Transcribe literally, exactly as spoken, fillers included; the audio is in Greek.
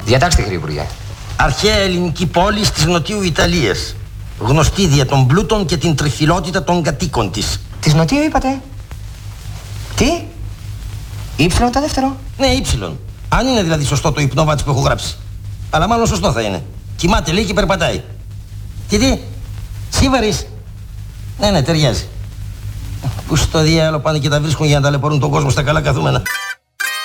Διατάξτε, κύριε Υπουργέ. Αρχαία ελληνική πόλη της Νοτιού Ιταλίας. Γνωστή δια των πλούτων και την τριφυλότητα των κατοίκων της. Της Νοτιού είπατε? Τι? Ήψιλον το δεύτερο? Ναι, ύψιλον. Αν είναι δηλαδή σωστό το υπνοβάτσι που έχω γράψει. Αλλά μάλλον σωστό θα είναι. Κοιμάται, λέει, και περπατάει. Τι τι, σύμβαρης. Ναι, ναι, ταιριάζει. Πού στο διάλογο πάνε και τα βρίσκουν για να ταλαιπωρούν τον κόσμο στα καλά καθούμενα.